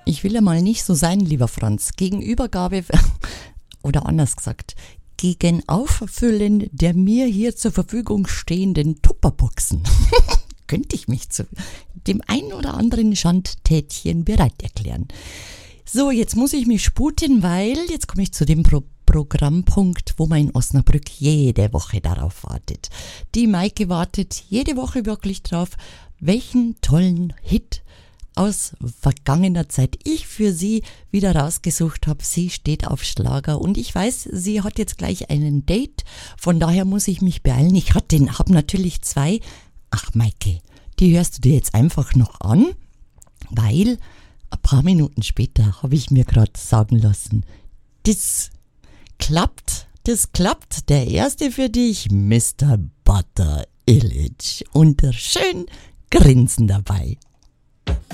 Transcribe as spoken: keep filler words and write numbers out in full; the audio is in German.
Ich will ja mal nicht so sein, lieber Franz. Gegenübergabe, oder anders gesagt, gegen Auffüllen der mir hier zur Verfügung stehenden Tupperboxen könnte ich mich zu dem ein oder anderen Schandtätchen bereit erklären. So, jetzt muss ich mich sputen, weil jetzt komme ich zu dem Pro- Programmpunkt, wo man in Osnabrück jede Woche darauf wartet. Die Maike wartet jede Woche wirklich drauf, welchen tollen Hit aus vergangener Zeit ich für sie wieder rausgesucht habe. Sie steht auf Schlager und ich weiß, sie hat jetzt gleich einen Date, von daher muss ich mich beeilen. Ich habe natürlich zwei. Ach Maike, die hörst du dir jetzt einfach noch an, weil ein paar Minuten später habe ich mir gerade sagen lassen, das klappt, das klappt. Der erste für dich, Mister Butter Illich, und schön Grinsen dabei.